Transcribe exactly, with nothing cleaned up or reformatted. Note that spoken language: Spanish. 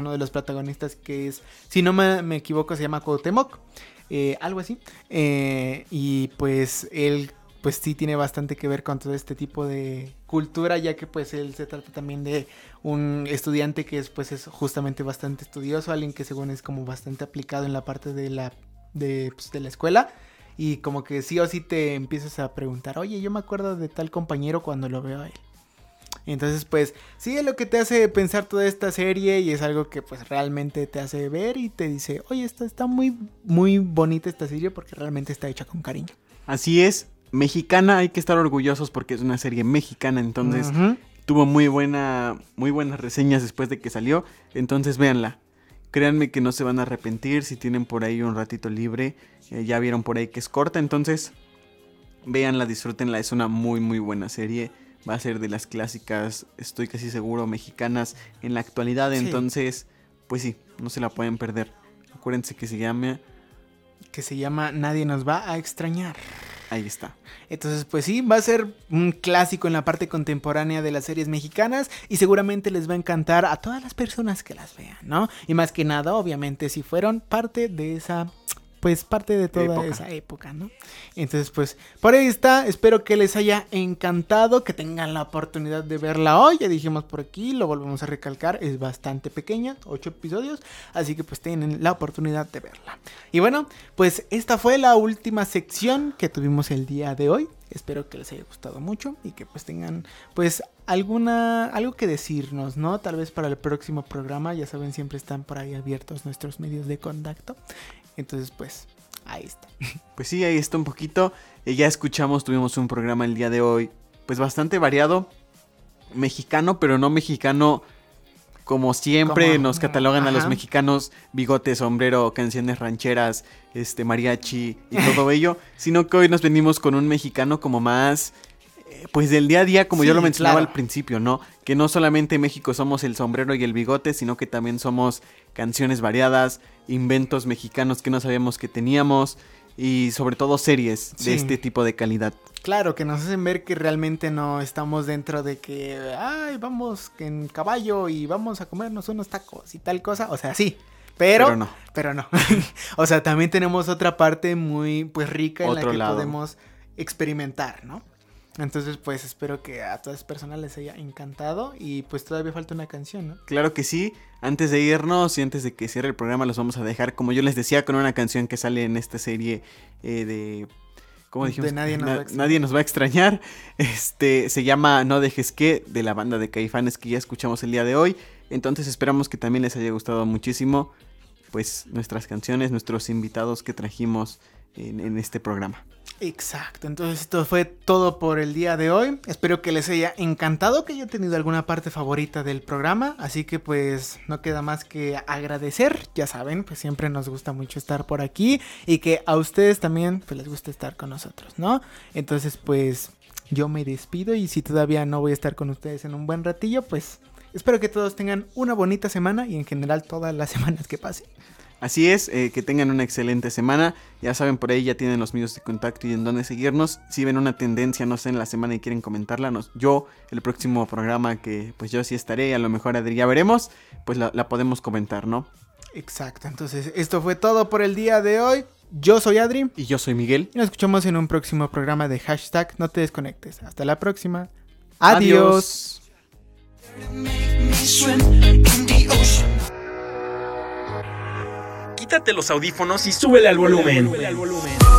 uno de los protagonistas que es, si no me, me equivoco, se llama Cuauhtémoc, eh, algo así, eh, y pues él pues sí tiene bastante que ver con todo este tipo de cultura, ya que pues él se trata también de un estudiante que es pues es justamente bastante estudioso, alguien que según es como bastante aplicado en la parte de la de, pues, de la escuela, y como que sí o sí te empiezas a preguntar, oye, yo me acuerdo de tal compañero cuando lo veo a él. Entonces pues sí es lo que te hace pensar toda esta serie, y es algo que pues realmente te hace ver y te dice, oye, esta está muy muy bonita esta serie porque realmente está hecha con cariño. Así es. Mexicana, hay que estar orgullosos porque es una serie mexicana, entonces uh-huh. tuvo muy buena, muy buenas reseñas después de que salió, entonces véanla. Créanme que no se van a arrepentir si tienen por ahí un ratito libre, eh, ya vieron por ahí que es corta, entonces véanla, disfrútenla, es una muy muy buena serie, va a ser de las clásicas, estoy casi seguro, mexicanas en la actualidad, sí. Entonces, pues sí, no se la pueden perder. Acuérdense que se llama... Que se llama Nadie nos va a extrañar. Ahí está. Entonces pues sí, va a ser un clásico en la parte contemporánea de las series mexicanas y seguramente les va a encantar a todas las personas que las vean, ¿no? Y más que nada, obviamente, si fueron parte de esa... pues parte de toda época. esa época, ¿no? Entonces pues por ahí está, espero que les haya encantado, que tengan la oportunidad de verla hoy, ya dijimos por aquí, lo volvemos a recalcar, es bastante pequeña, ocho episodios, así que pues tienen la oportunidad de verla. Y bueno, pues esta fue la última sección que tuvimos el día de hoy, espero que les haya gustado mucho y que pues tengan pues alguna, algo que decirnos, ¿no? Tal vez para el próximo programa, ya saben, siempre están por ahí abiertos nuestros medios de contacto. Entonces, pues, ahí está. Pues sí, ahí está un poquito. Eh, ya escuchamos, tuvimos un programa el día de hoy, pues bastante variado. Mexicano, pero no mexicano como siempre como, nos catalogan ajá. a los mexicanos, bigote, sombrero, canciones rancheras, este mariachi y todo ello. Sino que hoy nos venimos con un mexicano como más... pues del día a día, como sí, yo lo mencionaba claro. al principio, ¿no? Que no solamente en México somos el sombrero y el bigote, sino que también somos canciones variadas, inventos mexicanos que no sabíamos que teníamos y sobre todo series sí. de este tipo de calidad. Claro, que nos hacen ver que realmente no estamos dentro de que, ay, vamos en caballo y vamos a comernos unos tacos y tal cosa, o sea, sí. Pero, pero no. Pero no. O sea, también tenemos otra parte muy, pues, rica en Otro la que lado. podemos experimentar, ¿no? Entonces, pues, espero que a todas las personas les haya encantado y pues todavía falta una canción, ¿no? Claro que sí. Antes de irnos y antes de que cierre el programa los vamos a dejar, como yo les decía, con una canción que sale en esta serie eh, de... ¿Cómo dijimos? De nadie, nos Na- nadie nos va a extrañar. Este, se llama No dejes que, de la banda de Caifanes que ya escuchamos el día de hoy. Entonces esperamos que también les haya gustado muchísimo, pues, nuestras canciones, nuestros invitados que trajimos en, en este programa. Exacto, entonces esto fue todo por el día de hoy. Espero que les haya encantado, que haya tenido alguna parte favorita del programa. Así que pues no queda más que agradecer. Ya saben, pues siempre nos gusta mucho estar por aquí y que a ustedes también pues les gusta estar con nosotros, ¿no? Entonces pues yo me despido y si todavía no voy a estar con ustedes en un buen ratillo, pues espero que todos tengan una bonita semana y en general todas las semanas que pasen. Así es, eh, que tengan una excelente semana. Ya saben, por ahí ya tienen los medios de contacto y en dónde seguirnos. Si ven una tendencia, no sé, en la semana y quieren comentarla, nos, yo, el próximo programa que pues yo sí estaré, a lo mejor Adri, ya veremos, pues la, la podemos comentar, ¿no? Exacto, entonces esto fue todo por el día de hoy. Yo soy Adri. Y yo soy Miguel. Y nos escuchamos en un próximo programa de hashtag No Te Desconectes. Hasta la próxima. Adiós. Adiós. Quítate los audífonos y súbele al volumen. Súbele al volumen.